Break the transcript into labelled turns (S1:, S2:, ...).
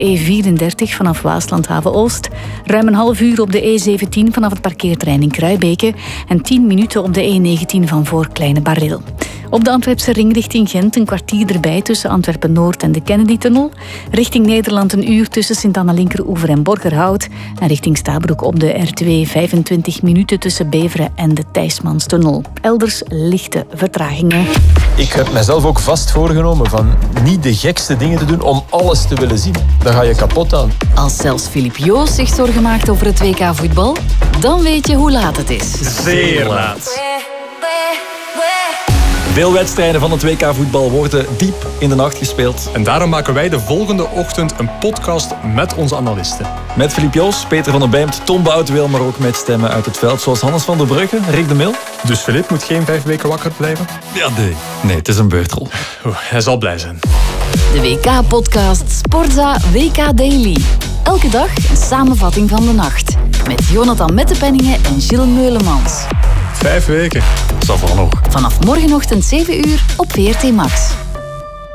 S1: E34 vanaf Waasland-Haven-Oost, ruim een half uur op de E17 vanaf het parkeerterrein in Kruibeke en 10 minuten op de E19 van voor Kleine Barreel. Op de Antwerpse ring richting Gent een kwartier erbij tussen Antwerpen-Noord en de Kennedy-tunnel. Richting Nederland een uur tussen Sint-Anna-Linkeroever en Borgerhout. En richting Stabroek op de R2 25 minuten tussen Beveren en de Thijsmanstunnel. Elders lichte vertragingen.
S2: Ik heb mezelf ook vast voorgenomen van niet de gekste dingen te doen om alles te willen zien. Dan ga je kapot aan.
S3: Als zelfs Filip Joos zich zorgen maakt over het WK voetbal, dan weet je hoe laat het is.
S4: Zeer laat. Veel wedstrijden van het WK voetbal worden diep in de nacht gespeeld.
S5: En daarom maken wij de volgende ochtend een podcast met onze analisten.
S4: Met Filip Joos, Peter van der Bijmt, Tom Boutweel, maar ook met stemmen uit het veld zoals Hannes van der Brugge, Rick de Mil.
S5: Dus Filip moet geen 5 weken wakker blijven?
S4: Ja, nee, het is een beurtrol.
S5: Hij zal blij zijn.
S3: De WK-podcast Sportza WK Daily. Elke dag een samenvatting van de nacht. Met Jonathan Mettepenningen en Gilles Meulemans.
S5: 5 weken.
S4: Dat zal wel nog.
S3: Vanaf morgenochtend 7 uur op VRT Max.